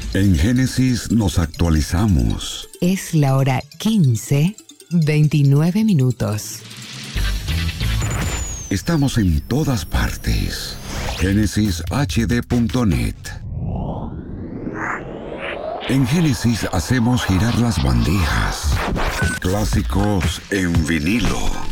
En Génesis nos actualizamos. Es la hora 15:29 minutos. Estamos en todas partes. GénesisHD.net. En Génesis hacemos girar las bandejas. Clásicos en vinilo.